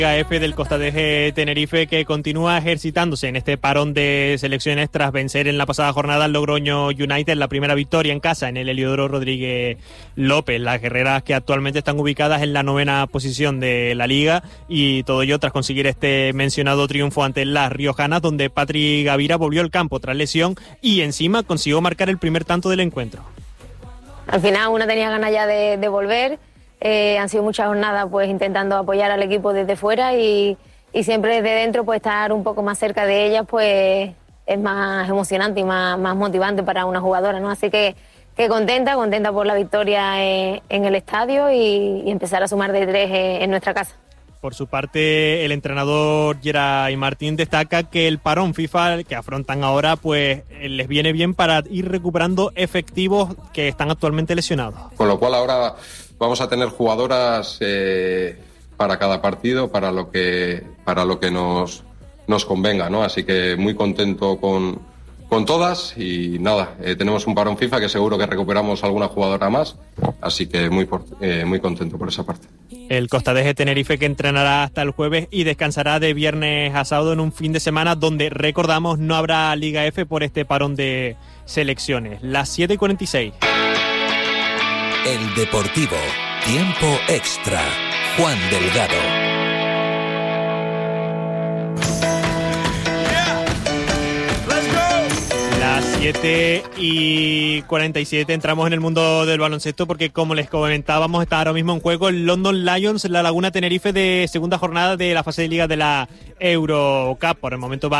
Liga F del Costa de Tenerife, que continúa ejercitándose en este parón de selecciones tras vencer en la pasada jornada al Logroño United, la primera victoria en casa en el Heliodoro Rodríguez López. Las guerreras que actualmente están ubicadas en la 9ª posición de la liga, y todo ello tras conseguir este mencionado triunfo ante las riojanas, donde Patri Gavira volvió al campo tras lesión y encima consiguió marcar el primer tanto del encuentro. Al final una tenía ganas ya de volver. Han sido muchas jornadas pues intentando apoyar al equipo desde fuera y siempre desde dentro pues estar un poco más cerca de ellas pues es más emocionante y más motivante para una jugadora, ¿no? Así que contenta por la victoria en el estadio y empezar a sumar de 3 en nuestra casa. Por su parte, el entrenador Geray Martín destaca que el parón FIFA que afrontan ahora pues les viene bien para ir recuperando efectivos que están actualmente lesionados. Con lo cual ahora vamos a tener jugadoras para cada partido, para lo que nos convenga, ¿no? Así que muy contento con todas y nada, tenemos un parón FIFA que seguro que recuperamos alguna jugadora más, así que muy contento por esa parte. El Costa de Tenerife, que entrenará hasta el jueves y descansará de viernes a sábado en un fin de semana donde, recordamos, no habrá Liga F por este parón de selecciones. Las 7:46. El Deportivo, tiempo extra. Juan Delgado. Las 7:47 entramos en el mundo del baloncesto porque, como les comentábamos, está ahora mismo en juego el London Lions, la Laguna Tenerife, de segunda jornada de la fase de liga de la Eurocup. Por el momento va